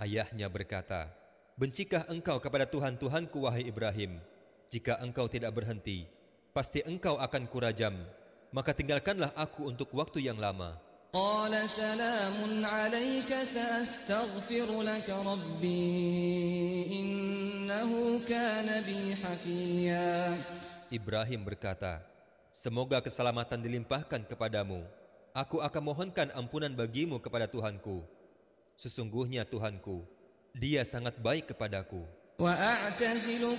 Ayahnya berkata, "Bencikah engkau kepada Tuhan-Tuhanku, wahai Ibrahim? Jika engkau tidak berhenti, pasti engkau akan kurajam. Maka tinggalkanlah aku untuk waktu yang lama." قال سلام عليك سأستغفر لك ربي إنه كان بي حفيا. Ibrahim berkata, "Semoga keselamatan dilimpahkan kepadamu. Aku akan mohonkan ampunan bagimu kepada Tuhanku. Sesungguhnya Tuhanku, Dia sangat baik kepadaku." وأعتزلك